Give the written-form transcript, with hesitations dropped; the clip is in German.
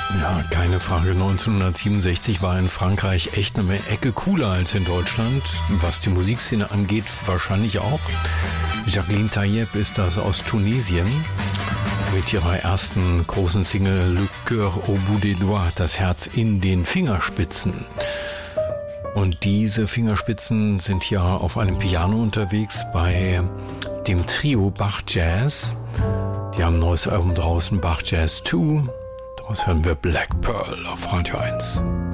Ja, keine Frage. 1967 war in Frankreich echt eine Ecke cooler als in Deutschland. Was die Musikszene angeht, wahrscheinlich auch. Jacqueline Tayeb ist das aus Tunesien. Mit ihrer ersten großen Single Le Cœur au bout des doigts, das Herz in den Fingerspitzen. Und diese Fingerspitzen sind hier auf einem Piano unterwegs bei dem Trio Bach Jazz. Die haben ein neues Album draußen, Bach Jazz 2. Daraus hören wir Black Pearl auf Radio 1.